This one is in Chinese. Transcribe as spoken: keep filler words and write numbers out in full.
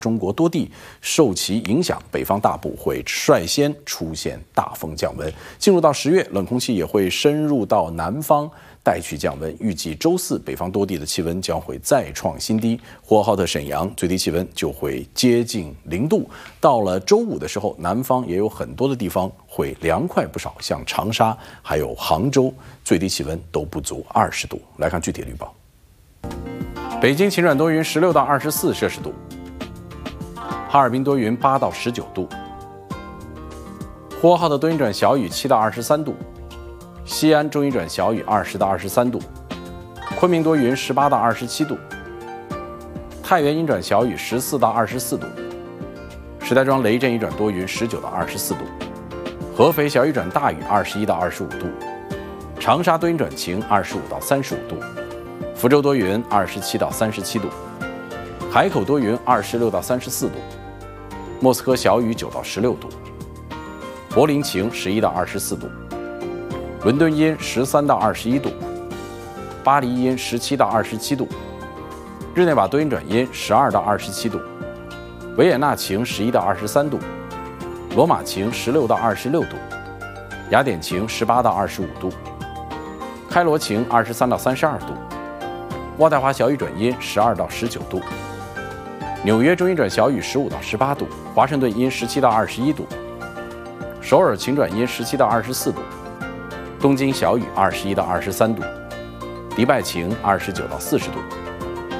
中国多地受其影响，北方大部会率先出现大风降温。进入到十月，冷空气也会深入到南方，带去降温。预计周四，北方多地的气温将会再创新低，呼和浩特、沈阳最低气温就会接近零度。到了周五的时候，南方也有很多的地方会凉快不少，像长沙还有杭州，最低气温都不足二十度。来看具体的预报：北京晴转多云，十六到二十四摄氏度。哈尔滨多云，八到十九度；呼和浩特多云转小雨，七到二十三度；西安中阴转小雨，二十到二十三度；昆明多云，十八到二十七度；太原阴转小雨，十四到二十四度；石家庄雷阵雨转多云，十九到二十四度；合肥小雨转大雨，二十一到二十五度；长沙多云转晴，二十五到三十五度；福州多云，二十七到三十七度；海口多云，二十六到三十四度；莫斯科小雨，九到十六度；柏林晴，十一到二十四度；伦敦阴，十三到二十一度；巴黎阴，十七到二十七度；日内瓦多云转阴，十二到二十七度；维也纳晴，十一到二十三度；罗马晴，十六到二十六度；雅典晴，十八到二十五度；开罗晴，二十三到三十二度；渥太华小雨转阴，十二到十九度；纽约中阴转小雨，十五到十八度；华盛顿阴，十七到二十一度；首尔晴转阴，十七到二十四度；东京小雨，二十一到二十三度；迪拜晴，二十九到四十度。